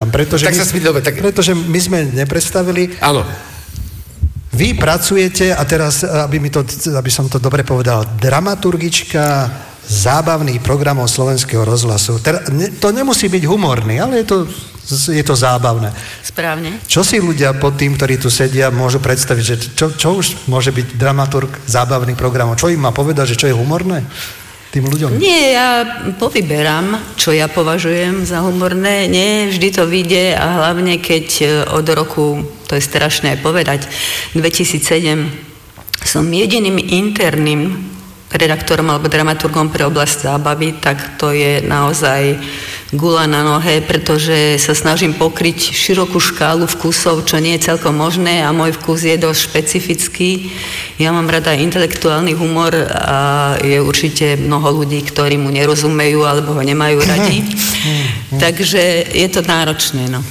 spýtam, pretože pretože my sme nepredstavili. Áno. Vy pracujete, a teraz, aby som to dobre povedal, dramaturgička zábavných programov Slovenského rozhlasu. To nemusí byť humorný, ale je to zábavné. Správne. Čo si ľudia pod tým, ktorí tu sedia, môžu predstaviť, že čo už môže byť dramaturg zábavných programov? Čo im má povedať, že čo je humorné tým ľuďom? Nie, ja povyberám, čo ja považujem za humorné. Nie, vždy to vyjde a hlavne keď od roku, to je strašné povedať, 2007 som jediným interným redaktorom alebo dramaturgom pre oblasť zábavy, tak to je naozaj gula na nohe, pretože sa snažím pokryť širokú škálu vkusov, čo nie je celkom možné a môj vkus je dosť špecifický. Ja mám rada intelektuálny humor a je určite mnoho ľudí, ktorí mu nerozumejú alebo ho nemajú radi. Takže je to náročné, no.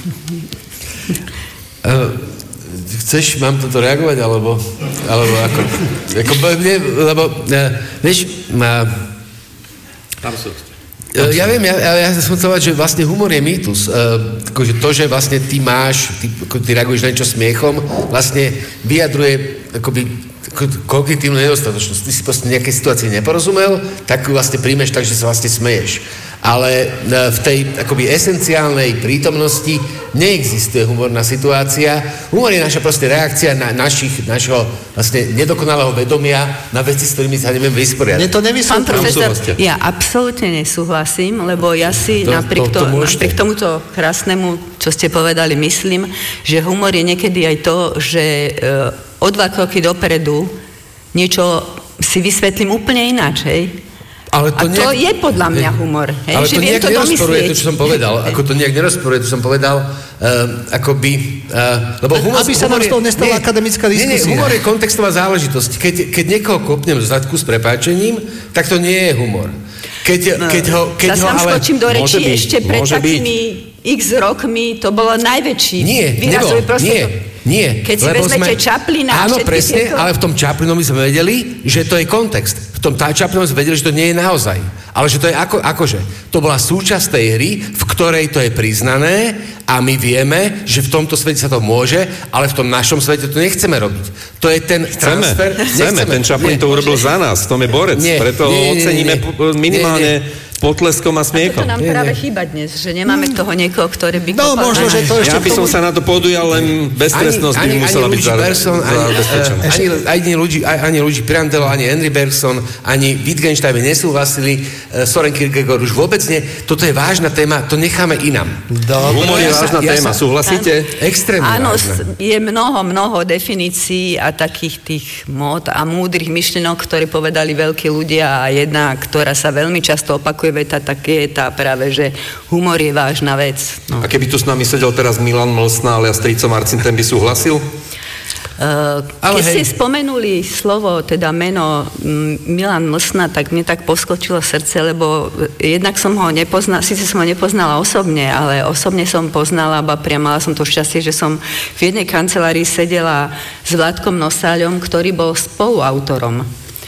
Chceš, mám toto reagovať, alebo ako? Vieš, ja viem, ja som chcel povedať, že vlastne humor je mýtus. Akože to, že vlastne ty reaguješ na niečo smiechom, vlastne vyjadruje akoby kognitívnu nedostatočnosť. Ty si proste nejakej situácii neporozumel, tak ju vlastne príjmeš tak, že sa vlastne smeješ. Ale v tej akoby esenciálnej prítomnosti neexistuje humorná situácia. Humor je naša proste reakcia na našho vlastne nedokonalého vedomia na veci, s ktorými sa neviem vysporiadať. Mne to nevysvetlí. Pán profesor, ja absolútne nesúhlasím, lebo ja si napriek tomuto krásnemu, čo ste povedali, myslím, že humor je niekedy aj to, že o 2 kroky dopredu niečo si vysvetlím úplne ináč, hej? Ale to je podľa mňa humor. Hej? Ale že to nejak nerozporuje to, čo som povedal. Ako to nejak nerozporuje, to som povedal, akoby... lebo humor, aby sa nám z toho nestala akademická diskusia. Nie, humor je kontextová záležitosť. Keď niekoho kopnem z zadku s prepáčením, tak to nie je humor. Keď ho ale... skočím do rečí, ešte pred takými x rokmi to bolo najväčší. Nie. Keď si vezmete Chaplina... Áno, presne, ale v tom Chaplinovi sme vedeli, že to je kontext. V tom Chaplinovi sme vedeli, že to nie je naozaj. Ale že to je akože. To bola súčasť tej hry, v ktorej to je priznané a my vieme, že v tomto svete sa to môže, ale v tom našom svete to nechceme robiť. To je ten transfer... Chceme. Ten Chaplin to urobil za nás. V tom je borec. Preto ho oceníme minimálne potleskom a smiechom. A to nám práve chýba dnes, že nemáme toho niekoho, ktorý by kopal. Možno, že to ešte... Ja by som sa na to podujal, len beztrestnosť by musela byť zabezpečená. Ani Luigi Pirandello, ani Henry Bergson, ani Wittgenstein by nesúhlasili, Soren Kierkegaard už vôbec nie. Toto je vážna téma, to necháme inám. Humor je vážna téma, súhlasíte? Extrémne áno, vážna. Je mnoho definícií a takých tých mód a múdrych myšlienok, ktoré povedali veľkí ľudia a jedna, ktorá sa veľmi často opakuje veta, tak je tá práve, že humor je vážna vec. No. A keby tu s nami sedel teraz Milan Mlsna alias Strico Marcin, ten by súhlasil? Keď ste spomenuli slovo, teda meno Milan Mlsna, tak mne tak poskočilo srdce, lebo jednak som ho nepoznala, síce som ho nepoznala osobne, ale osobne som poznala, mala som to šťastie, že som v jednej kancelárii sedela s Vládkom Nosáľom, ktorý bol spoluautorom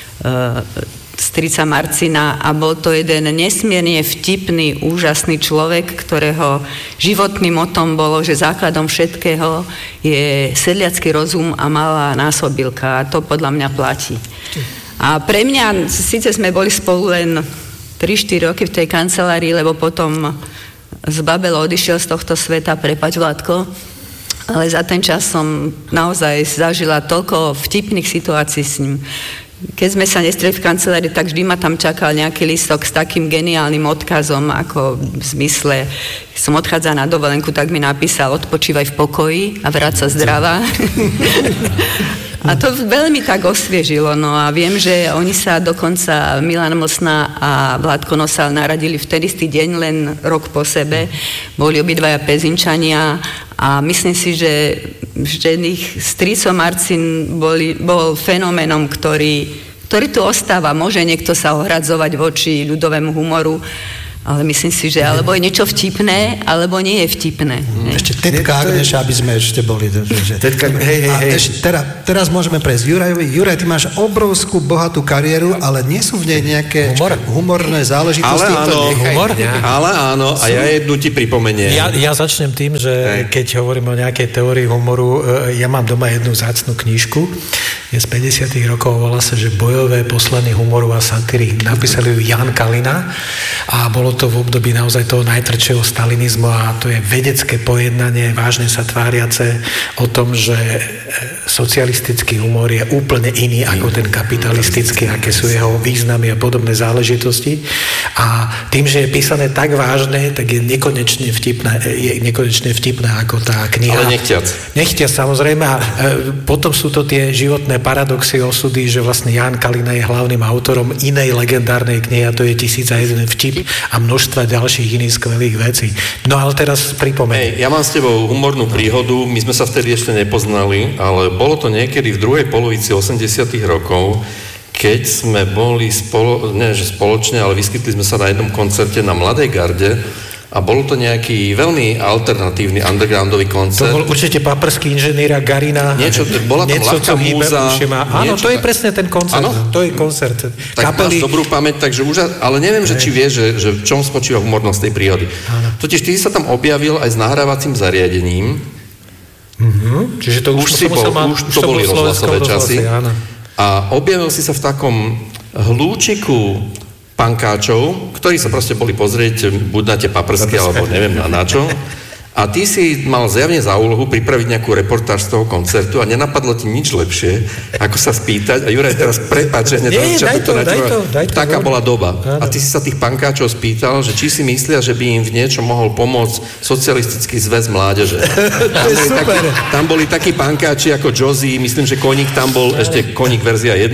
Strica Marcina a bol to jeden nesmierne vtipný, úžasný človek, ktorého životným motom bolo, že základom všetkého je sedliacky rozum a malá násobilka a to podľa mňa platí. A pre mňa, síce sme boli spolu len 3-4 roky v tej kancelárii, lebo potom z Babelo odišiel z tohto sveta, prepáč Vládko, ale za ten čas som naozaj zažila toľko vtipných situácií s ním. Keď sme sa nestretli v kancelárii, tak vždy ma tam čakal nejaký listok s takým geniálnym odkazom, ako v zmysle, keď som odchádzala na dovolenku, tak mi napísal odpočívaj v pokoji a vráť sa zdravá. A to veľmi tak osviežilo, no a viem, že oni sa dokonca, Milan Mlsna a Vládko Nosal naradili v ten istý deň, len rok po sebe, boli obidvaja Pezinčania a myslím si, že ich Strico Marcin bol fenoménom, ktorý tu ostáva. Môže niekto sa ohradzovať voči ľudovému humoru, Ale myslím si, že alebo je niečo vtipné, alebo nie je vtipné. Ešte tetka Agneša, aby sme ešte boli. Tetka, hej. Teraz môžeme prejsť Jurajovi. Juraj, ty máš obrovskú, bohatú kariéru, ale nie sú v nej nejaké humorné záležitosti. Ale áno, a ja jednu ti pripomeniem. Ja začnem tým, že keď hovorím o nejakej teórii humoru, ja mám doma jednu vzácnu knižku, je z 50. rokov, volá sa, že Bojové poslanie humoru a satíry. Napísali ju Jan Kalina a bolo to v období naozaj toho najtvrdšieho stalinizmu a to je vedecké pojednanie, vážne sa tváriace o tom, že socialistický humor je úplne iný ako ten kapitalistický, aké sú jeho významy a podobné záležitosti. A tým, že je písané tak vážne, tak je nekonečne vtipné ako tá kniha. Ale Nechtiac, samozrejme. A potom sú to tie životné paradoxy, osudy, že vlastne Jan Kalina je hlavným autorom inej legendárnej knihy a to je 1001 vtip a množstva ďalších iných skvelých vecí. No ale teraz pripomeň. Ja mám s tebou humornú príhodu, my sme sa vtedy ešte nepoznali, ale bolo to niekedy v druhej polovici 80. rokov, keď sme boli spoločne, ale vyskytli sme sa na jednom koncerte na Mladej garde a bol to nejaký veľmi alternatívny undergroundový koncert. To bol určite Paprský inžinier a Garina. Bola tam ľahká múza. Áno, to je presne ten koncert. Áno? To je koncert. Tak máš dobrú pamäť, takže ale neviem, že či vieš, že v čom spočíva humornosť tej príhody. Áno. Totiž ty sa tam objavil aj s nahrávacím zariadením. Čiže to už to boli rozhlasové časy. A objavil si sa v takom hlúčiku pankáčov, ktorí sa proste boli pozrieť buď na tie paprsky, alebo neviem na čo. A ty si mal zjavne za úlohu pripraviť nejakú reportáž z toho koncertu a nenapadlo ti nič lepšie, ako sa spýtať. A Juraj, teraz prepáč, že daj to, taká bola doba. A ty si sa tých pankáčov spýtal, že či si myslia, že by im v niečom mohol pomôcť socialistický zväz mládeže. Tam boli takí pankáči ako Josie, myslím, že Koník tam bol, ešte Koník verzia 1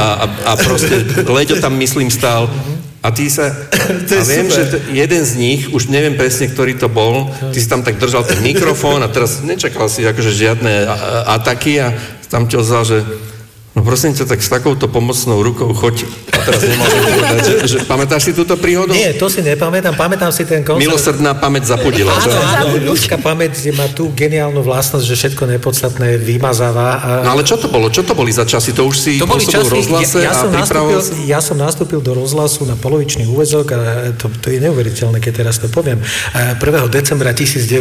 a proste Leďo tam myslím stál. A ty sa... A viem, že jeden z nich, už neviem presne, ktorý to bol, ty si tam tak držal ten mikrofón a teraz nečakal si akože žiadne ataky a tam ti ozval, že no prosím ťa, tak s takouto pomocnou rukou choď. A teraz nemôžem povedať, že pamätáš si túto príhodu? Nie, to si nepamätám, pamätám si ten koncert. Milosrdná pamäť zapudila. Áno, ľudská pamäť má tú geniálnu vlastnosť, že všetko nepodstatné vymazáva. No ale čo to bolo? Čo to boli za časy? To už si pôsobil v rozhlase a pripravoval si? Ja som nastúpil do rozhlasu na polovičný úväzok a to je neuveriteľné, keď teraz to poviem. 1. decembra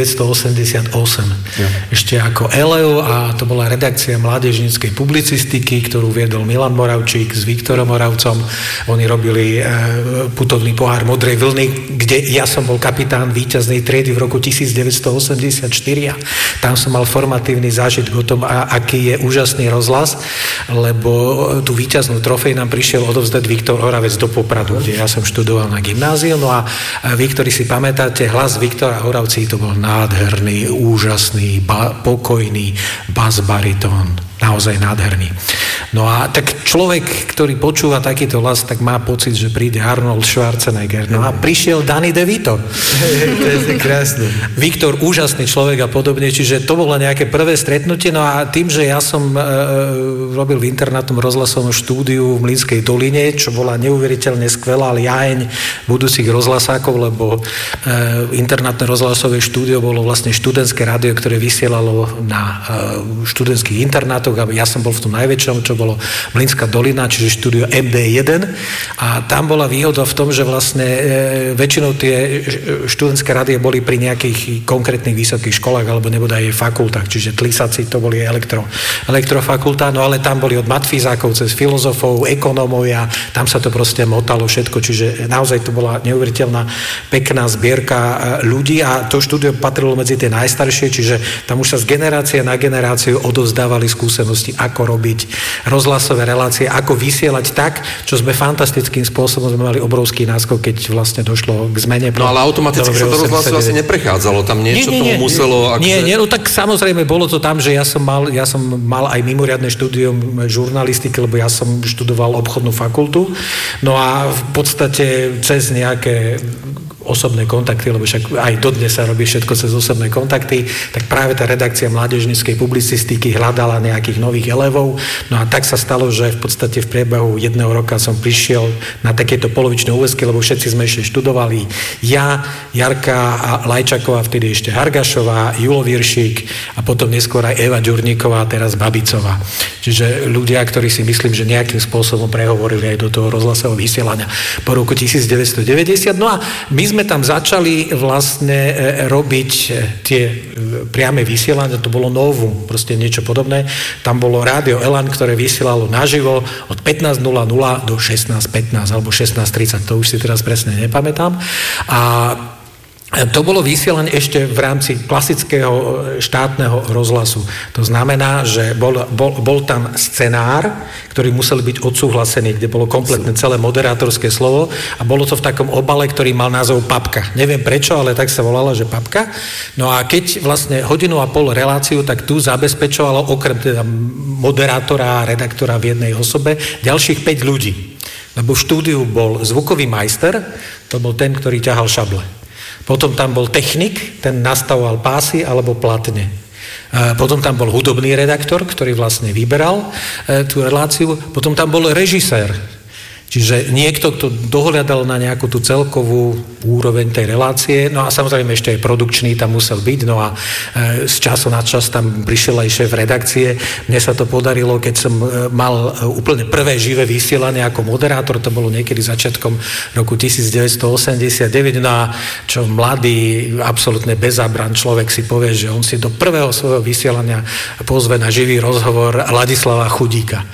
1988. Ja. Ešte ako Eleo a to bola redakcia mládežníckej publicistiky, ktorú viedol Milan Moravčík s Viktorom Moravcom. Oni robili putovný pohár Modrej vlny, kde ja som bol kapitán víťaznej triedy v roku 1984 a tam som mal formatívny zážitok o tom, aký je úžasný rozhlas, lebo tú víťaznú trofej nám prišiel odovzdať Viktor Oravec do Popradu, kde ja som študoval na gymnáziu. No a vy, ktorí si pamätáte, hlas Viktora Oravci, to bol nádherný, úžasný, pokojný bas-baritón. Naozaj nádherný. No a tak človek, ktorý počúva takýto hlas, tak má pocit, že príde Arnold Schwarzenegger. No a prišiel Danny DeVito. To je krásne. Viktor, úžasný človek a podobne, čiže to bolo nejaké prvé stretnutie. No a tým, že ja som robil v internátnom rozhlasovom štúdiu v Mlynskej doline, čo bola neuveriteľne skvelá liaheň budúcich rozhlasákov, lebo internátne rozhlasové štúdio bolo vlastne študentské rádio, ktoré vysielalo na študentských internátoch. Ja som bol v tom najväčšom, čo bolo Mlynská dolina, čiže štúdio MD1 a tam bola výhoda v tom, že vlastne väčšinou tie študentské rádia boli pri nejakých konkrétnych vysokých školách alebo nebodaj aj fakultách, čiže Tlisaci to boli elektrofakulta, no ale tam boli od matfízákov cez filozofov, ekonómovia, tam sa to proste motalo všetko, čiže naozaj to bola neuveriteľná pekná zbierka ľudí a to štúdio patrilo medzi tie najstaršie, čiže tam už sa z generácie na generáciu odovzdávali skúsenosti, ako robiť rozhlasové relácie, ako vysielať tak, čo sme fantastickým spôsobom sme mali obrovský náskok, keď vlastne došlo k zmene. No ale automaticky sa do rozhlasu asi neprechádzalo, tam niečo tomu muselo... Nie, no tak samozrejme bolo to tam, že ja som mal aj mimoriadne štúdium žurnalistiky, lebo ja som študoval obchodnú fakultu, no a v podstate cez nejaké osobné kontakty, lebo však aj dodnes sa robí všetko cez osobné kontakty, tak práve tá redakcia mládežníckej publicistiky hľadala nejakých nových elevov. No a tak sa stalo, že v podstate v priebehu 1 roka som prišiel na takéto polovičné úväzky, lebo všetci sme ešte študovali. Ja, Jarka a Lajčaková, vtedy ešte Hargašová, Julo Viršík a potom neskôr aj Eva Ďurníková a teraz Babicová. Čiže ľudia, ktorí si myslím, že nejakým spôsobom prehovorili aj do toho rozhlasového vysielania po roku 1990. No a my sme tam začali vlastne robiť tie priame vysielania, to bolo novum, proste niečo podobné. Tam bolo Rádio Elan, ktoré vysielalo naživo od 15.00 do 16.15 alebo 16.30, to už si teraz presne nepamätám. A to bolo vysielanie ešte v rámci klasického štátneho rozhlasu. To znamená, že bol tam scenár, ktorý musel byť odsúhlasený, kde bolo kompletné celé moderátorské slovo a bolo to v takom obale, ktorý mal názov Papka. Neviem prečo, ale tak sa volala, že Papka. No a keď vlastne 1,5 hodiny reláciu, tak tu zabezpečovalo okrem teda moderátora a redaktora v jednej osobe ďalších 5 ľudí. Lebo v štúdiu bol zvukový majster, to bol ten, ktorý ťahal šable. Potom tam bol technik, ten nastavoval pásy alebo platne. Potom tam bol hudobný redaktor, ktorý vlastne vyberal tú reláciu. Potom tam bol režisér. Čiže niekto, kto dohľadal na nejakú tú celkovú úroveň tej relácie, no a samozrejme ešte aj produkčný tam musel byť, no a z času na čas tam prišiel aj šéf redakcie. Mne sa to podarilo, keď som mal úplne prvé živé vysielanie ako moderátor, to bolo niekedy začiatkom roku 1989, no a čo mladý, absolútne bezabran človek si povie, že on si do prvého svojho vysielania pozve na živý rozhovor Ladislava Chudíka.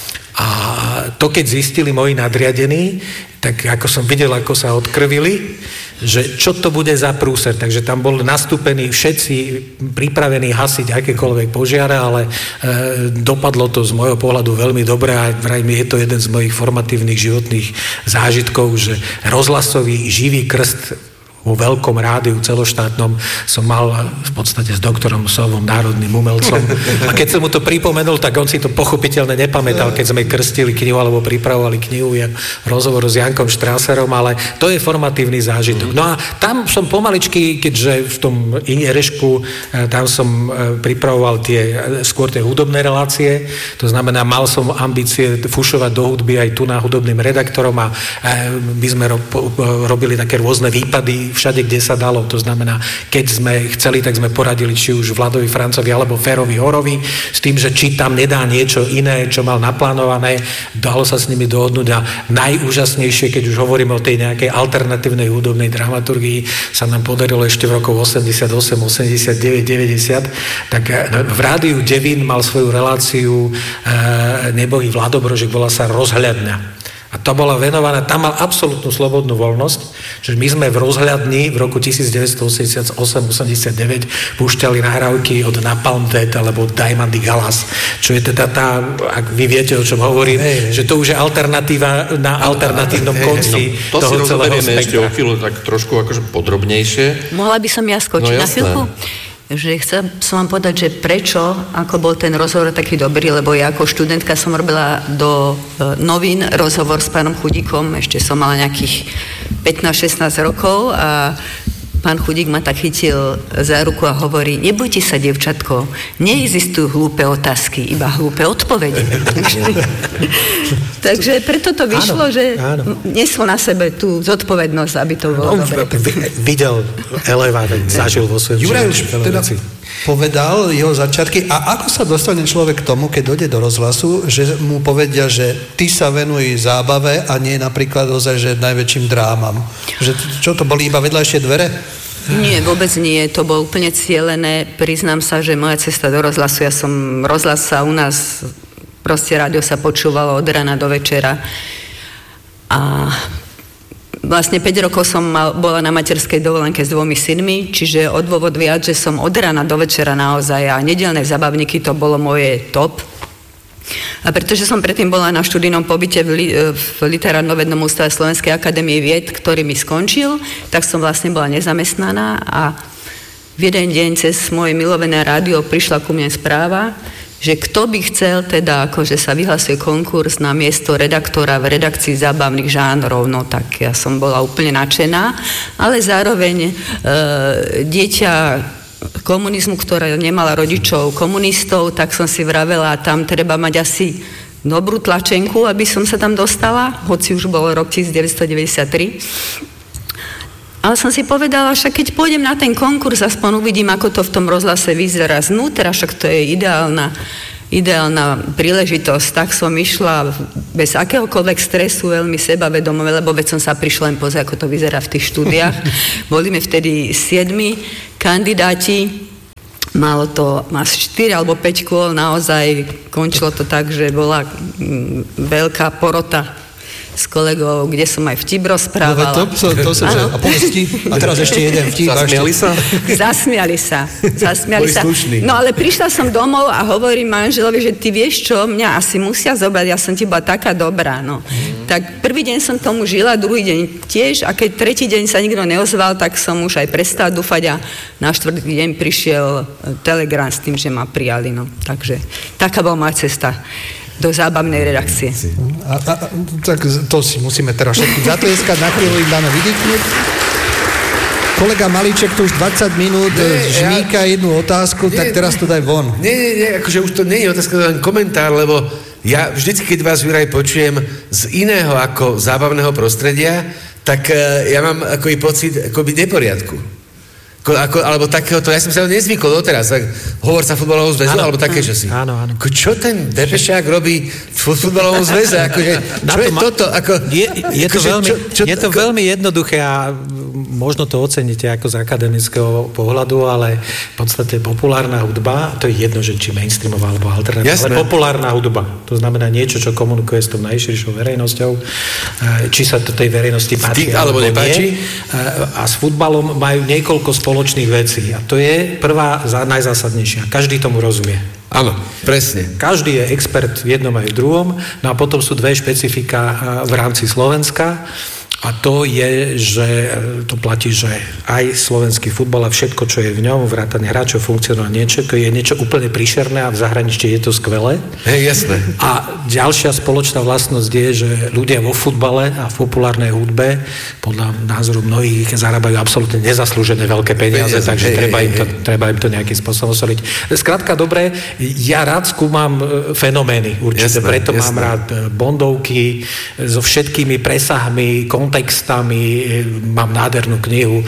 A to, keď zistili moji nadriadení, tak ako som videl, ako sa odkrvili, že čo to bude za prúser. Takže tam boli nastúpení všetci pripravení hasiť akékoľvek požiare, ale dopadlo to z môjho pohľadu veľmi dobre a vrajme je to jeden z mojich formatívnych životných zážitkov, že rozhlasový živý krst vo veľkom rádiu celoštátnom som mal v podstate s doktorom Sovom, národným umelcom. A keď som mu to pripomenul, tak on si to pochopiteľne nepamätal, keď sme krstili knihu alebo pripravovali knihu, rozhovor s Jankom Štráserom, ale to je formatívny zážitok. No a tam som pomaličky, keďže v tom Inerešku, tam som pripravoval skôr tie hudobné relácie, to znamená, mal som ambície fušovať do hudby aj tu na hudobným redaktorom a my sme robili také rôzne výpady všade, kde sa dalo. To znamená, keď sme chceli, tak sme poradili či už Vladovi Francovi alebo Férovi Horovi s tým, že či tam nedá niečo iné, čo mal naplánované, dalo sa s nimi dohodnúť a najúžasnejšie, keď už hovoríme o tej nejakej alternatívnej hudobnej dramaturgii, sa nám podarilo ešte v rokoch 88, 89, 90, tak v rádiu Devín mal svoju reláciu nebohý Vlado Brožek, volá sa Rozhľadňa. A to bola venovaná, tam mal absolútnu slobodnú voľnosť, že my sme v rozhľadni v roku 1988-89 púšťali nahrávky od Napalm Death alebo Diamond Galas, čo je teda tá, ak vy viete, o čom hovorím, že to už je alternatíva na alternatívnom konci to toho celého spektra. Ešte o chvíľu tak trošku akože podrobnejšie. Mohla by som ja skočiť na chvíľku? Že chcem som vám povedať, že prečo, ako bol ten rozhovor taký dobrý, lebo ja ako študentka som robila do novín rozhovor s pánom Chudíkom, ešte som mala nejakých 15-16 rokov a pán Chudík ma tak chytil za ruku a hovorí, nebojte sa, dievčatko, neexistujú hlúpe otázky, iba hlúpe odpovede. Takže preto to vyšlo, že neslo na sebe tú zodpovednosť, aby to bolo dobre. Videl eleva, zažil vo svojom Juraj už teda povedal jeho začiatky. A ako sa dostane človek k tomu, keď dojde do rozhlasu, že mu povedia, že ty sa venuj zábave a nie napríklad ozaj, že najväčším drámam? Že, čo to boli iba vedľajšie dvere? Nie, vôbec nie. To bolo úplne cielené. Priznám sa, že moja cesta do rozhlasu, rozhlas sa u nás, proste rádio sa počúvalo od rána do večera. A vlastne 5 rokov som bola na materskej dovolenke s 2 synmi, čiže o dôvod viac, že som od rána do večera naozaj a nedeľné zabavníky to bolo moje top. A pretože som predtým bola na študijnom pobyte v Literárno-vednom ústave Slovenskej akadémie vied, ktorý mi skončil, tak som vlastne bola nezamestnaná a v jeden deň cez moje milované rádio prišla ku mne správa, že kto by chcel teda, akože sa vyhlasuje konkurs na miesto redaktora v redakcii zábavných žánrov, no tak ja som bola úplne nadšená, ale zároveň dieťa komunizmu, ktorá nemala rodičov komunistov, tak som si vravela, tam treba mať asi dobrú tlačenku, aby som sa tam dostala, hoci už bol rok 1993. Ale som si povedala, však keď pôjdem na ten konkurs, aspoň uvidím, ako to v tom rozhlase vyzerá znútra, však to je ideálna príležitosť, tak som išla bez akéhokoľvek stresu, veľmi sebavedomo, lebo veď som sa prišla len pozrieť, ako to vyzerá v tých štúdiách. Boli mi vtedy 7 kandidáti, má 4 alebo 5 kôl, naozaj končilo to tak, že bola veľká porota s kolegou, kde som aj vtip rozprávala. No, to som a povesti. A teraz ešte jeden vtip. Zasmiali sa? Zasmiali sa. No ale prišla som domov a hovorím manželovi, že ty vieš čo, mňa asi musia zobrať, ja som ti bola taká dobrá, no. Tak prvý deň som tomu žila, druhý deň tiež a keď tretí deň sa nikto neozval, tak som už aj prestala dúfať a na štvrtý deň prišiel telegram s tým, že ma prijali, no. Takže taká bola moja cesta do zábavnej redakcie. Tak to si musíme teraz všetkým zatlieskať, na chvíľu im dáme vydýchnuť. Kolega Malíček tu už 20 minút žmýka jednu otázku, tak teraz to daj von. Nie, akože už to nie je otázka, len komentár, lebo ja vždycky, keď vás, Juraj, počujem z iného ako zábavného prostredia, tak ja mám akoby pocit akoby neporiadku. Alebo takéhoto, ja som sa nezvykol doteraz, tak hovorca futbalového zväzu, alebo také, že si. Áno. Čo ten Depešák robí v futbalovom zväze? Akože, čo je toto? Je to veľmi jednoduché a možno to oceníte ako z akademického pohľadu, ale v podstate populárna hudba, to je jedno, že či mainstreamová alebo alternatívna, ale populárna hudba. To znamená niečo, čo komunikuje s tou najširšou verejnosťou, či sa to tej verejnosti páči alebo nepáči. A s futbalom majú niekoľko spoločných vecí. A to je prvá, najzásadnejšia. Každý tomu rozumie. Áno, presne. Každý je expert v jednom aj v druhom. No a potom sú dve špecifika v rámci Slovenska. A to je, že to platí, že aj slovenský futbal a všetko, čo je v ňom, vrátane hráčov, funkcionálne niečo, to je niečo úplne príšerné a v zahraničí je to skvelé. Jasné. A ďalšia spoločná vlastnosť je, že ľudia vo futbale a v populárnej hudbe podľa názoru mnohých zarábajú absolútne nezaslúžené veľké peniaze, takže treba im to nejakým spôsobom osoliť. Skrátka, dobre, ja rád skúmam fenomény určite, preto mám rád bondovky so všetkými presahmi, kontextami, mám nádhernú knihu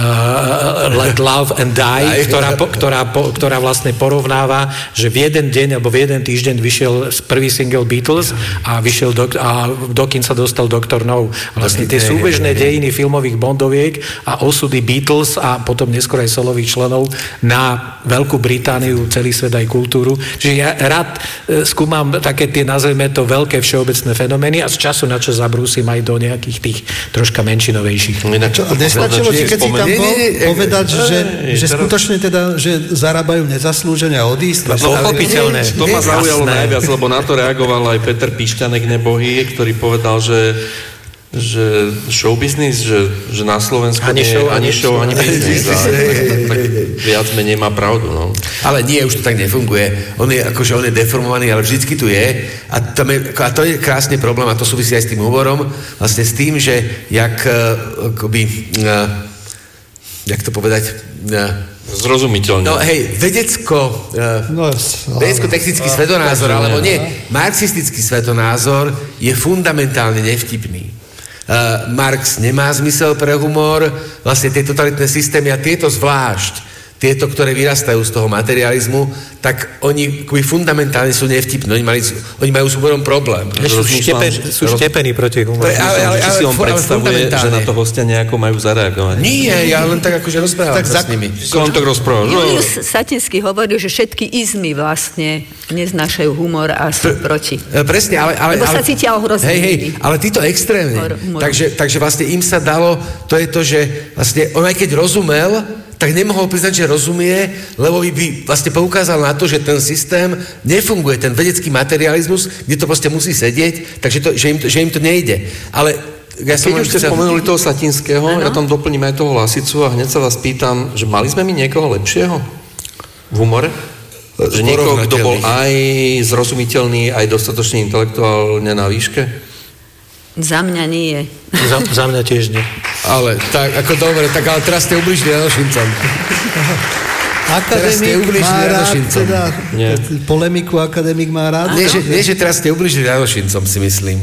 Let Love and Die, ktorá vlastne porovnáva, že v jeden deň alebo v jeden týždeň vyšiel prvý single Beatles a vyšiel dokým sa dostal Dr. No. Vlastne tie súbežné dejiny filmových bondoviek a osudy Beatles a potom neskôr aj solových členov na Veľkú Britániu, celý svet aj kultúru. Čiže ja rád skúmam také tie, nazveme to, veľké všeobecné fenomény a z času na čas zabrúsim aj do nejakých tých troška menšinovejších. Nestačilo ti, keď si tam bol, povedať, že skutočne teda, že zarábajú nezaslúžene a odísť? Pochopiteľné. To ma zaujalo najviac, lebo na to reagoval aj Peter Pišťanek nebohý, ktorý povedal, že show business, že na Slovensku ani show, ani business. Tak viac menej má pravdu, no. Ale nie, už to tak nefunguje. On je deformovaný, ale vždycky tu je. A to je krásny problém, a to súvisí aj s tým humorom, vlastne s tým, že jak to povedať... Zrozumiteľne. No hej, vedecko-technický svetonázor, alebo nie, marxistický svetonázor je fundamentálne nevtipný. Marx nemá zmysel pre humor, vlastne tie totalitné systémy a tieto zvlášť, tieto, ktoré vyrastajú z toho materializmu, tak oni fundamentálne sú nevtipní. Oni majú s humorom problém. Sú štepení proti humoru. Ale si on predstavuje, že na to hostia nejako majú zareagovať. Nie, ja len tak akože rozprávam s nimi. On tak rozpráva. Julius Satinský hovoril, že všetky izmy vlastne neznášajú humor a sú proti. Presne, ale... Lebo sa cítia ohrození. Ale títo extrémne. Takže vlastne im sa dalo, to je to, že vlastne on aj keď rozumel, tak nemohol priznať, že rozumie, lebo by vlastne poukázal na to, že ten systém nefunguje, ten vedecký materializmus, kde to proste musí sedieť, takže že im to nejde. Ale keď už ste spomenuli toho Satinského, ja tam doplním aj toho Lasicu a hneď sa vás pýtam, že mali sme my niekoho lepšieho v humore? Že niekoho, kto bol aj zrozumiteľný, aj dostatočne intelektuálne na výške? Za mňa nie. Za mňa tiež nie. Ale tak, ako dobre, tak ale teraz ste ubližili Radošincom. Akademik má rád, teda polemiku akademik má rád. Nie, že teraz ste ubližili Radošincom, si myslím.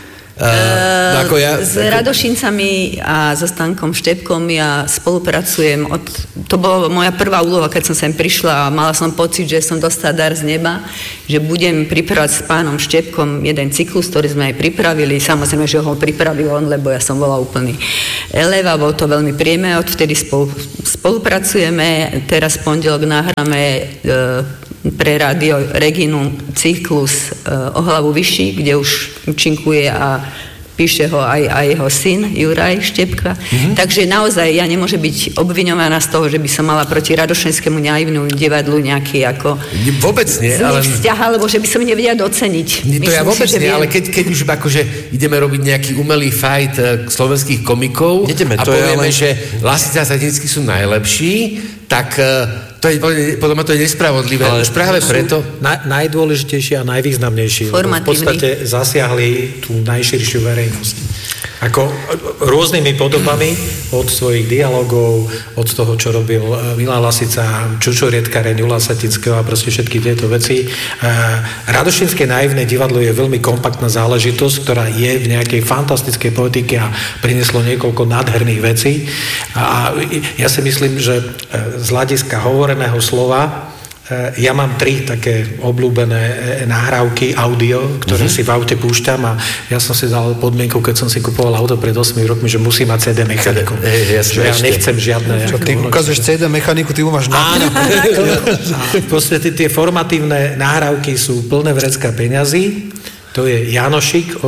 S Radošincami a so Stankom Štepkom ja spolupracujem to bola moja prvá úloha, keď som sem prišla a mala som pocit, že som dostala dar z neba, že budem pripravať s pánom Štepkom jeden cyklus, ktorý sme aj pripravili. Samozrejme, že ho pripravil on, lebo ja som bola úplný elev a bol to veľmi príjemné. Odvtedy spolupracujeme. Teraz v pondelok nahráme pre rádio Reginu cyklus O hlavu vyšší, kde už účinkuje a píše ho aj jeho syn Juraj Štepka. Takže naozaj ja nemôžem byť obviňovaná z toho, že by som mala proti Radošenskému naivnú divadlu nejaký ako vôbec nie, ale vzťah, alebo že by som nevedela doceniť. To ja vôbec nie, ale keď už akože ideme robiť nejaký umelý fight slovenských komikov a povieme, že Lasica a Satinský sú najlepší, tak to je, podľa mňa to je nespravodlivé. Ale už práve preto... Najdôležitejší a najvýznamnejší. V podstate zasiahli tú najširšiu verejnosť. Ako rôznymi podobami od svojich dialogov, od toho, čo robil Milan Lasica, Čučorietka, Jula Satinského a proste všetky tieto veci. Radošinské naivné divadlo je veľmi kompaktná záležitosť, ktorá je v nejakej fantastickej poetike a prinieslo niekoľko nádherných vecí. A ja si myslím, že z hľadiska hovoreného slova ja mám 3 také obľúbené nahrávky audio, ktoré si v aute púšťam a ja som si dal podmienku, keď som si kupoval auto pred 8 rokmi, že musí mať CD mechaniku. Ja nechcem žiadne... Čo, ty ukážeš CD mechaniku, ty máš na... Áno. Proste tie formatívne nahrávky sú plné vrecka peňazí. To je Janošik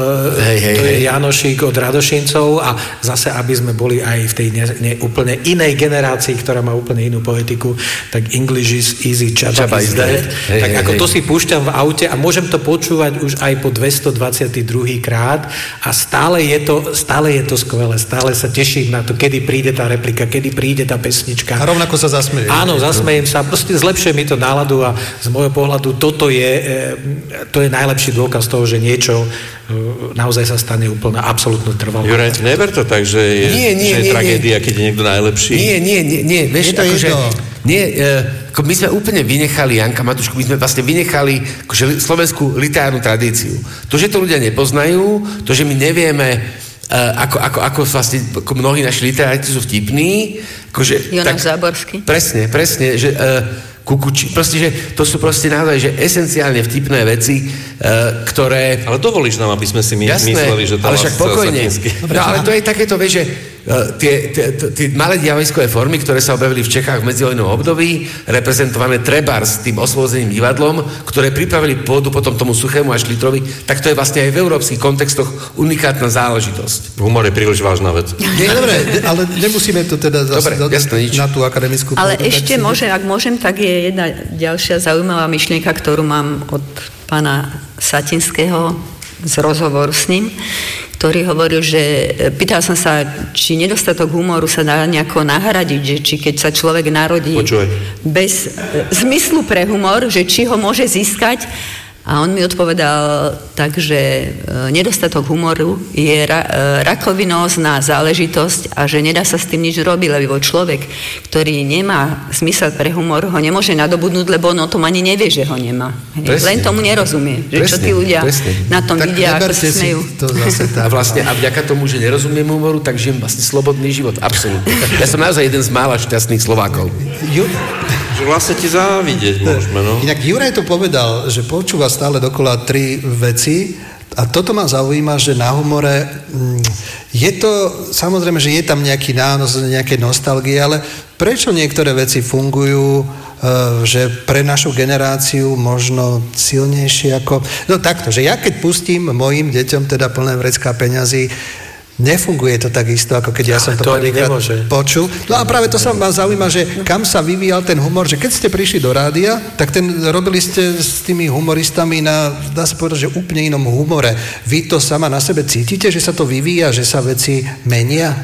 od Radošincov a zase, aby sme boli aj v tej úplne inej generácii, ktorá má úplne inú poetiku, tak English is easy, Čaba is dead. Tak ako to si púšťam v aute a môžem to počúvať už aj po 222. krát a stále je to skvelé, stále sa teším na to, kedy príde tá replika, kedy príde tá pesnička. A rovnako sa zasmejem. Áno, zasmejem sa, proste zlepšuje mi to náladu a z môjho pohľadu to je najlepší dôkaz z toho, že niečo naozaj sa stane úplne absolútne trvalo. Juraj, neber to tak, že je tragédia, keď je niekto najlepší. Nie, vieš, akože... my sme úplne vynechali, Janka Matušku, my sme vlastne vynechali akože slovenskú literárnu tradíciu. To, že to ľudia nepoznajú, to, že my nevieme ako vlastne ako mnohí naši literáti sú vtipní. Jonáš Záborský. Presne, že Kukuči. Proste, že to sú proste naozaj, že esenciálne vtipné veci, ktoré... Ale dovolíš nám, aby sme si mysleli, že to ale však pokojne. No ale to je takéto, vieš, že tie malé javiskové formy, ktoré sa objavili v Čechách v medzivojnovom období, reprezentované trebárs tým oslobozeným divadlom, ktoré pripravili pôdu potom tomu Suchému až Litrovi, tak to je vlastne aj v európskych kontextoch unikátna záležitosť. Humor je príliš vážna vec. Dobre, ale nemusíme to teda na tú akademickú... Ale ešte ak môžem, tak je jedna ďalšia zaujímavá myšlienka, ktorú mám od pána Satinského z rozhovoru s ním, ktorý hovoril, že pýtal som sa, či nedostatok humoru sa dá nejako nahradiť, že či keď sa človek narodí bez zmyslu pre humor, že či ho môže získať. A on mi odpovedal tak, že nedostatok humoru je rakovinózna záležitosť a že nedá sa s tým nič robiť, lebo človek, ktorý nemá zmysel pre humor, ho nemôže nadobudnúť, lebo on o tom ani nevie, že ho nemá. Len tomu nerozumie. Že čo tí ľudia na tom tak vidia, ako sa smejú. A vlastne a vďaka tomu, že nerozumiem humoru, tak žijem vlastne slobodný život. Absolútne. Ja som naozaj jeden z mála šťastných Slovákov. Že vlastne ti závidieť môžeme, no. Inak Juraj to povedal, že počúva stále dokola 3 veci a toto ma zaujíma, že na humore je to, samozrejme, že je tam nejaký nános, nejaké nostalgie, ale prečo niektoré veci fungujú, že pre našu generáciu možno silnejšie ako... No takto, že ja keď pustím mojim deťom teda plné vrecká peňazí, nefunguje to takisto, ako keď ja som to prvýkrát počul. No a práve to sa ma zaujíma, že kam sa vyvíjal ten humor, že keď ste prišli do rádia, tak robili ste s tými humoristami dá sa povedať, že úplne inom humore. Vy to sama na sebe cítite, že sa to vyvíja, že sa veci menia?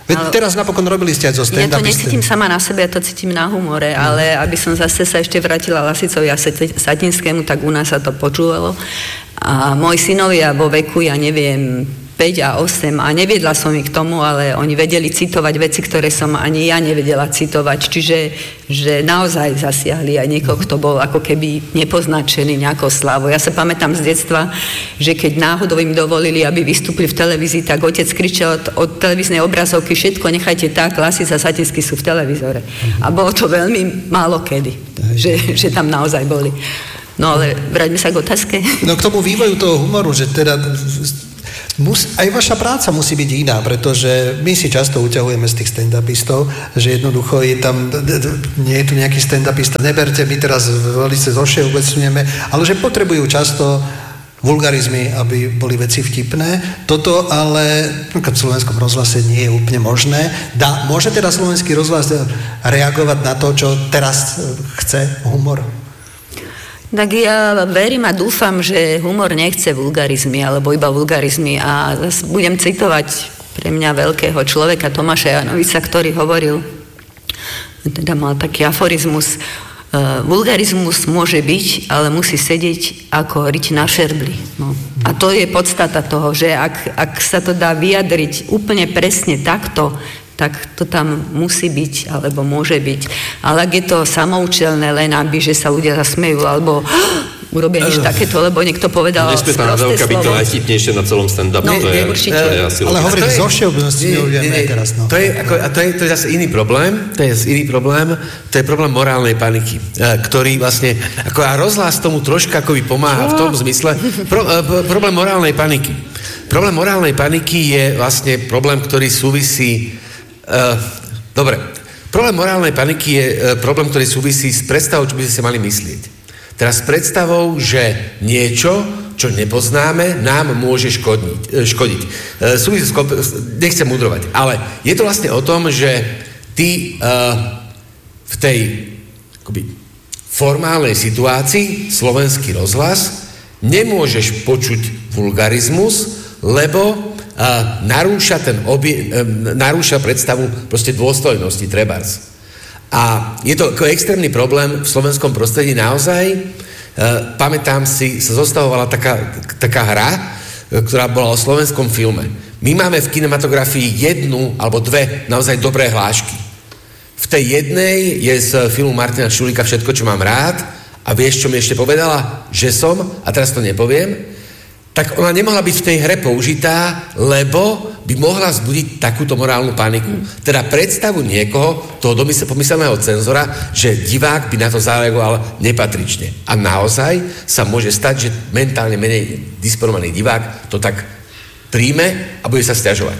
Teraz napokon robili ste aj zo stand-upistami. Ja to necítim sama na sebe, ja to cítim na humore, ale aby som zase sa ešte vrátila Lasicovi a Satinskému, tak u nás sa to počúvalo. A moji synovia vo veku, ja neviem, 5 a 8 a neviedla som ich k tomu, ale oni vedeli citovať veci, ktoré som ani ja nevedela citovať. Čiže že naozaj zasiahli aj niekoho, kto bol ako keby nepoznačený nejakou slávou. Ja sa pamätám z detstva, že keď náhodou im dovolili, aby vystúpili v televízii, tak otec kričal od televíznej obrazovky: všetko nechajte tak, Lasica a Satinský sú v televízore. A bolo to veľmi málo kedy, že tam naozaj boli. No ale vráťme sa k otázke. No k tomu vývoju toho humoru, že teda aj vaša práca musí byť iná, pretože my si často uťahujeme z tých stand-upistov, že jednoducho je tam, nie je tu nejaký stand-upista, neberte, my teraz veľmi zovšeobecňujeme, ale že potrebujú často vulgarizmy, aby boli veci vtipné. Toto ale v Slovenskom rozhlase nie je úplne možné. Môže teda Slovenský rozhlas reagovať na to, čo teraz chce humor? Tak ja verím a dúfam, že humor nechce vulgarizmy, alebo iba vulgarizmy. A budem citovať pre mňa veľkého človeka, Tomáša Janovica, ktorý hovoril, teda mal taký aforizmus: vulgarizmus môže byť, ale musí sedieť ako riť na šerbli. No. A to je podstata toho, že ak sa to dá vyjadriť úplne presne takto, tak to tam musí byť, alebo môže byť. Ale ak je to samoučelné, len aby, že sa ľudia zasmejú, alebo urobia niečo takéto, lebo niekto povedal sprosté slovo. Nespätná byť to najvtipnejšie na celom stand-upu. No, to je určite. Ale hovorím, zo všeobecnosti nevieme teraz. No. To je zase iný problém. To je problém morálnej paniky, ktorý vlastne, ako a rozhlas tomu troška akoby pomáha v tom zmysle. Problém morálnej paniky. Problém morálnej paniky je vlastne problém, ktorý súvisí Problém morálnej paniky je problém, ktorý súvisí s predstavou, čo by ste mali myslieť. Teraz s predstavou, že niečo, čo nepoznáme, nám môže škodiť. Nechcem mudrovať, ale je to vlastne o tom, že ty v tej akoby formálnej situácii Slovenský rozhlas nemôžeš počuť vulgarizmus, lebo narúša predstavu proste dôstojnosti trebárs. A je to ako extrémny problém v slovenskom prostredí naozaj. Pamätám si, sa zostavovala taká hra, ktorá bola o slovenskom filme. My máme v kinematografii jednu alebo dve naozaj dobré hlášky. V tej jednej je z filmu Martina Šulíka Všetko, čo mám rád, a vieš, čo mi ešte povedala? Že som, a teraz to nepoviem, tak ona nemohla byť v tej hre použitá, lebo by mohla vzbudiť takúto morálnu paniku. Teda predstavu niekoho, toho pomyselného cenzora, že divák by na to zareagoval nepatrične. A naozaj sa môže stať, že mentálne menej disponovaný divák to tak príjme a bude sa sťažovať.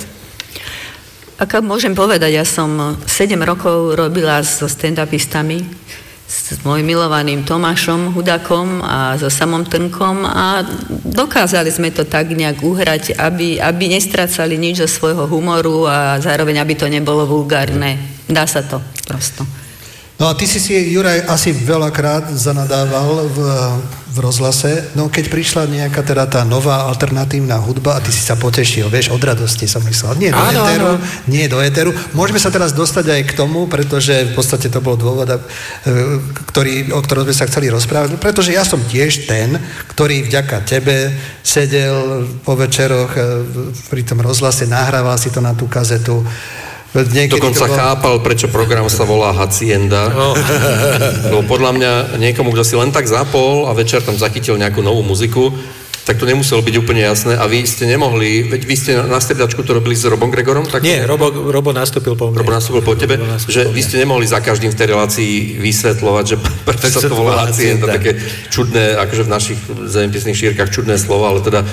Ak môžem povedať, ja som 7 rokov robila so stand-upistami, s môjim milovaným Tomášom Hudákom a so Samom Trnkom, a dokázali sme to tak nejak uhrať, aby nestrácali nič zo svojho humoru a zároveň, aby to nebolo vulgárne. Dá sa to prosto. No a ty si Juraj, asi veľakrát zanadával v rozhlase, no keď prišla nejaká teda tá nová alternatívna hudba a ty si sa potešil, vieš, od radosti som myslel. Nie do éteru. Môžeme sa teraz dostať aj k tomu, pretože v podstate to bol dôvod, o ktorom sme sa chceli rozprávať, pretože ja som tiež ten, ktorý vďaka tebe sedel po večeroch pri tom rozhlase, nahrával si to na tú kazetu. Dokonca chápal, prečo program sa volá Hacienda. No podľa mňa niekomu, kto si len tak zapol a večer tam zachytil nejakú novú muziku, tak to nemuselo byť úplne jasné. A vy ste nemohli, veď vy ste na striedačku to robili s Robom Gregorom? Tak... Nie, Robo nastúpil po mne. Robo nastúpil po tebe, že vy ste nemohli za každým v tej relácii vysvetľovať, že prečo sa to volá Hacienda, také čudné, akože v našich zemepisných šírkach čudné slovo, ale teda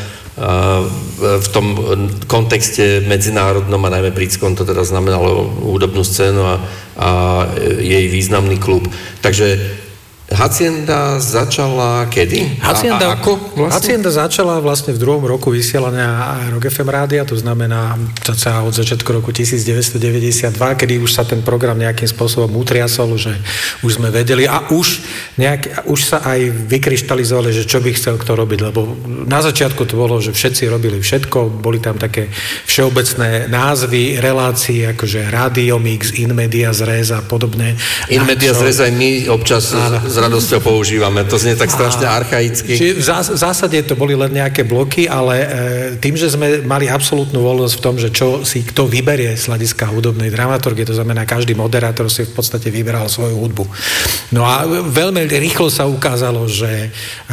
v tom kontexte medzinárodnom a najmä britskom to teda znamenalo hudobnú scénu a jej významný klub. Takže Hacienda začala kedy? Ako vlastne? Hacienda začala vlastne v 2. roku vysielania Rock FM rádia, to znamená od začiatku roku 1992, kedy už sa ten program nejakým spôsobom utriasol, že už sme vedeli a už už sa aj vykryštalizovali, že čo by chcel kto robiť, lebo na začiatku to bolo, že všetci robili všetko, boli tam také všeobecné názvy, relácií, akože Radio Mix, In Medias Res a podobné. In Medias Res aj my občas s radosťou používame, to znie tak strašne archaicky. V zásade to boli len nejaké bloky, ale tým, že sme mali absolútnu voľnosť v tom, že čo si kto vyberie z hľadiska hudobnej dramaturgie, to znamená, každý moderátor si v podstate vyberal svoju hudbu. No a veľmi rýchlo sa ukázalo, že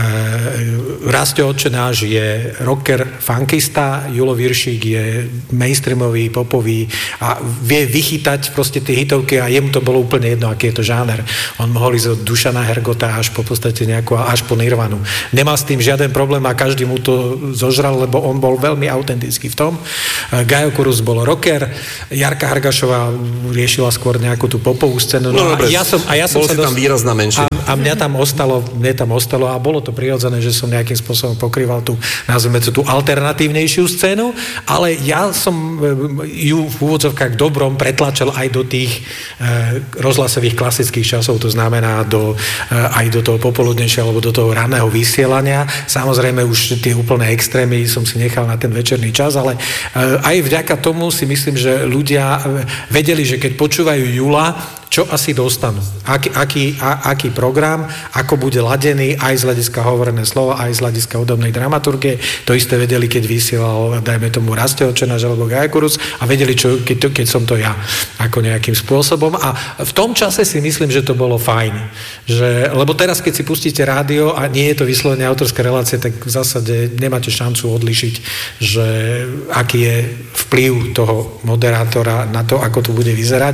Rastio Otčenáš je rocker, funkista, Julo Viršík je mainstreamový, popový a vie vychytať proste tie hitovky a jemu to bolo úplne jedno, aký je to žáner. On mohol ísť od Dušana Hergota až po podstate až po Nirvanu. Nemal s tým žiaden problém a každý mu to zožral, lebo on bol veľmi autentický v tom. Gajo Kurus bol rocker, Jarka Hargašová riešila skôr nejakú tú popovú scénu. No, a ja som sa tam výrazná menšina. A mne tam ostalo a bolo to prirodzené, že som nejakým spôsobom pokrýval tú, nazvime tú alternatívnejšiu scénu, ale ja som ju v úvodzovkách dobrom pretlačil aj do tých rozhlasových klasických časov, to znamená aj do toho popoludnejšieho alebo do toho ranného vysielania. Samozrejme už tie úplné extrémy som si nechal na ten večerný čas, ale aj vďaka tomu si myslím, že ľudia vedeli, že keď počúvajú Jula, čo asi dostanú. Aký program, ako bude ladený aj z hľadiska hovorené slova, aj z hľadiska hudobnej dramaturgie. To isté vedeli, keď vysielal, dajme tomu, Rastio Otčenáš alebo Gajo Kurus a vedeli, keď som to ja, ako nejakým spôsobom. A v tom čase si myslím, že to bolo fajn. Lebo teraz, keď si pustíte rádio a nie je to vyslovene autorská relácia, tak v zásade nemáte šancu odlišiť, že aký je vplyv toho moderátora na to, ako to bude vyzerať.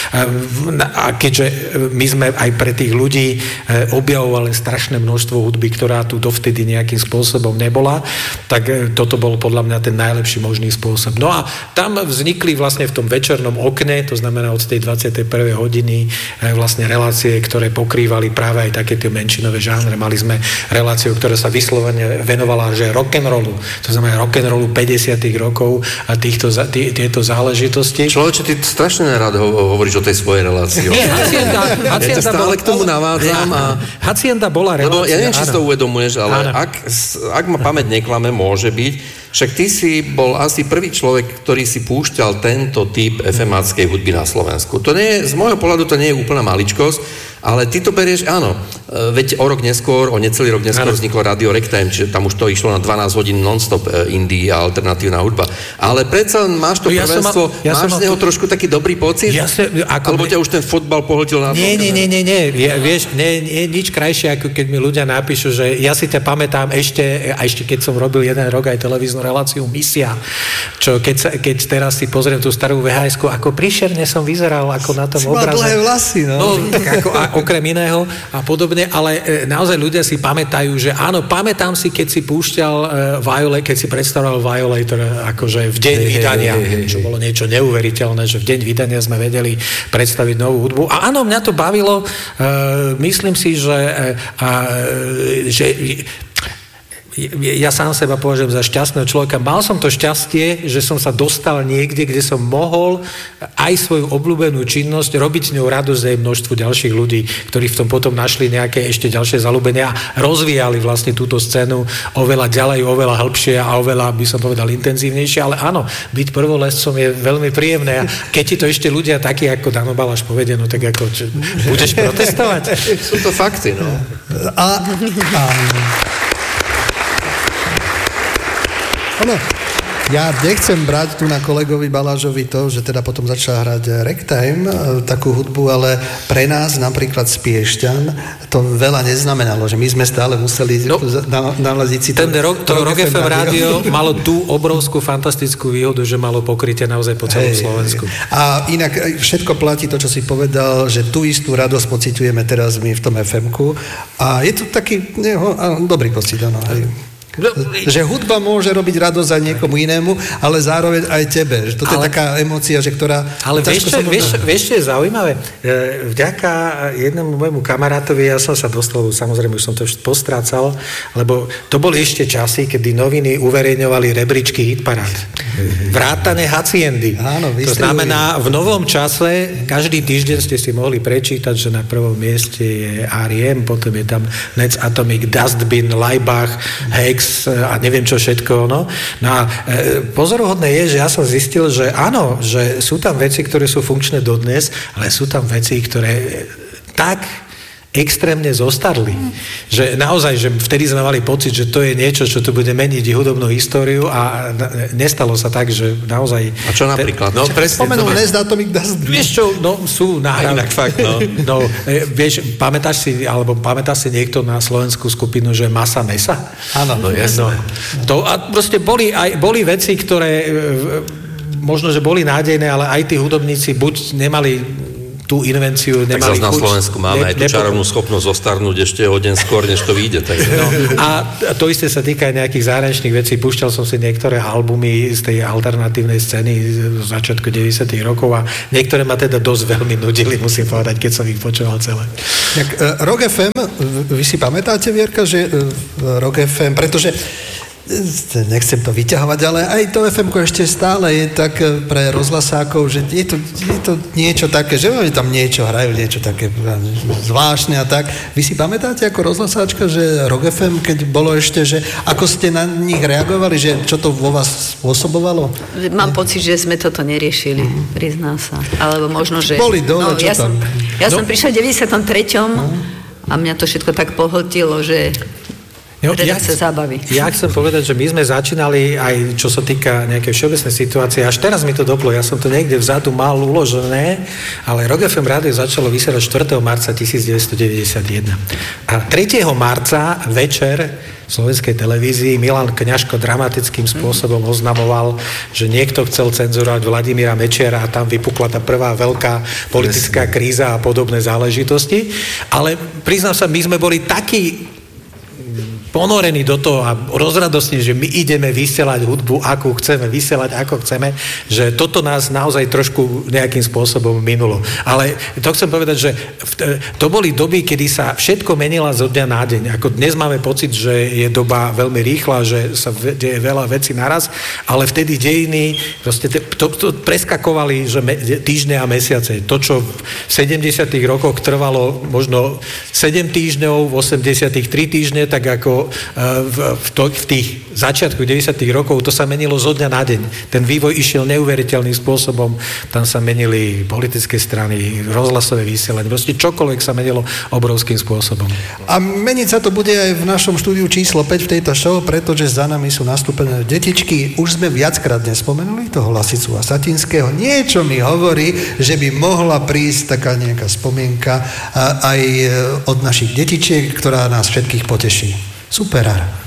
A keďže my sme aj pre tých ľudí objavovali strašné množstvo hudby, ktorá tu dovtedy nejakým spôsobom nebola, tak toto bol podľa mňa ten najlepší možný spôsob. No a tam vznikli vlastne v tom večernom okne, to znamená od tej 21. hodiny vlastne relácie, ktoré pokrývali práve aj také tie menšinové žánre. Mali sme reláciu, ktorá sa vyslovene venovala, že rock'n'rollu, to znamená rock'n'rollu 50. rokov a tieto záležitosti. Človeče, ty strašne nerád hovoríš o tej svojej relácii. Nie, ja ťa stále k tomu navádzam. Hacienda bola relácia. Lebo ja neviem, či si to uvedomuješ, ale ak ma pamäť neklame, môže byť, však ty si bol asi prvý človek, ktorý si púšťal tento typ FM-áckej hudby na Slovensku. To nie je, z môjho pohľadu to nie je úplná maličkosť, ale ty to berieš, áno, veď o necelý rok neskôr vzniklo Radio Ragtime, čiže tam už to išlo na 12 hodín non-stop indie a alternatívna hudba. Ale predsa máš to prvenstvo, máš z neho trošku taký dobrý pocit? Alebo ťa už ten fotbal pohltil na to? Nie. Vieš, nič krajšie, ako keď mi ľudia napíšu, že ja si ťa pamätám ešte keď som robil jeden rok aj televíznu reláciu Misia, čo keď teraz si pozriem tú starú VHS-ku, ako príšerne som vyzeral ako na tom obraze. Dlhé vlasy, no. Tak ako okrem iného a podobne, ale naozaj ľudia si pamätajú, že áno, pamätám si, keď si púšťal keď si predstavoval Violator akože v deň vydania, čo bolo niečo neuveriteľné, že v deň vydania sme vedeli predstaviť novú hudbu. A áno, mňa to bavilo, myslím si, že ja sám seba považujem za šťastného človeka. Mal som to šťastie, že som sa dostal niekde, kde som mohol aj svoju obľúbenú činnosť robiť s ňou radosť aj množstvu ďalších ľudí, ktorí v tom potom našli nejaké ešte ďalšie zalúbenia a rozvíjali vlastne túto scénu oveľa ďalej, oveľa hĺbšie a oveľa, by som povedal, intenzívnejšie. Ale áno, byť prvolescom je veľmi príjemné. A keď ti to ešte ľudia takí, ako Dano Baláš povedia, no tak ako budeš protestovať? Sú to fakty, no. Ono, ja nechcem brať tu na kolegovi Balážovi to, že teda potom začal hrať Ragtime, takú hudbu, ale pre nás napríklad z Piešťan to veľa neznamenalo, že my sme stále museli nalaziť si to. Rock FM rádio malo tú obrovskú fantastickú výhodu, že malo pokrytie naozaj po celom Slovensku. A inak všetko platí to, čo si povedal, že tú istú radosť pociťujeme teraz my v tom FM-ku a je to taký dobrý pocit, áno. Že hudba môže robiť radosť aj niekomu inému, ale zároveň aj tebe. Že toto je taká emócia, že ktorá... Ale vieš, čo je zaujímavé? Vďaka jednému môjmu kamarátovi ja som sa dostal, samozrejme už som to postrácal, lebo to boli ešte časy, kedy noviny uverejňovali rebríčky hitparád. Vrátane haciendy. Áno, to znamená, v novom čase každý týždeň ste si mohli prečítať, že na prvom mieste je R.E.M., potom je tam Nets Atomic, Dustbin, Laibach, Hex a neviem čo všetko. No a pozoruhodné je, že ja som zistil, že áno, že sú tam veci, ktoré sú funkčné dodnes, ale sú tam veci, ktoré tak extrémne zostarli. Že naozaj, že vtedy sme mali pocit, že to je niečo, čo tu bude meniť hudobnú históriu a nestalo sa tak, že naozaj... A čo napríklad? No presne. Spomenul Nest Atomic Dustbin. Vieš čo, no sú nahrávky. Inak fakt, no. No, vieš, pamätáš si niekto na slovenskú skupinu, že Masa Mesa? Áno. No jasné. No, to, a proste boli veci, ktoré možno, že boli nádejné, ale aj tí hudobníci buď nemali tú invenciu, nemali chuť. Tak zase na Slovensku máme aj tú čarovnú schopnosť zostarnúť ešte o deň skôr, než to vyjde. Tak. No, a to isté sa týka aj nejakých zahraničných vecí. Púšťal som si niektoré albumy z tej alternatívnej scény z začiatku 90. rokov a niektoré ma teda dosť veľmi nudili, musím povedať, keď som ich počúval celé. Tak, Rock FM, vy si pamätáte, Vierka, že Rock FM, pretože nechcem to vyťahovať, ale aj to FM-ko ešte stále je tak pre rozhlasákov, že je to niečo také, že oni tam niečo hrajú, niečo také zvláštne a tak. Vy si pamätáte ako rozhlasáčka, že Rock FM, keď bolo ešte, že ako ste na nich reagovali, že čo to vo vás spôsobovalo? Mám pocit, že sme toto neriešili, priznám sa. Alebo možno, že... Boli dole, čo tam? Ja som prišla v 93. A mňa to všetko tak pohltilo, že... redakcia zábavy. Ja chcem povedať, že my sme začínali aj čo sa týka nejakej všeobecnej situácie. Až teraz mi to doplo, ja som to niekde vzadu mal uložené, ale Rock FM rádio začalo vysielať 4. marca 1991. A 3. marca večer v slovenskej televízii Milan Kňažko dramatickým spôsobom oznamoval, že niekto chcel cenzurovať Vladimíra Mečiara a tam vypukla tá prvá veľká politická kríza a podobné záležitosti. Ale priznám sa, my sme boli takí ponorení do toho a rozradostní, že my ideme vysielať hudbu, akú chceme, vysielať ako chceme, že toto nás naozaj trošku nejakým spôsobom minulo. Ale to chcem povedať, že to boli doby, kedy sa všetko menilo zo dňa na deň. Ako dnes máme pocit, že je doba veľmi rýchla, že sa deje veľa vecí naraz, ale vtedy dejiny proste to preskakovali že týždne a mesiace. To, čo v 70. rokoch trvalo možno 7 týždňov, v 80. 3 týždne, tak ako v tých začiatku 90. rokov to sa menilo zo dňa na deň. Ten vývoj išiel neuveriteľným spôsobom. Tam sa menili politické strany, rozhlasové vysielanie. Proste čokoľvek sa menilo obrovským spôsobom. A meniť sa to bude aj v našom štúdiu číslo 5 v tejto show, pretože za nami sú nastúpené detičky. Už sme viackrát nespomenuli toho Lasicu a Satinského. Niečo mi hovorí, že by mohla prísť taká nejaká spomienka aj od našich detičiek, ktorá nás všetkých poteší. Super.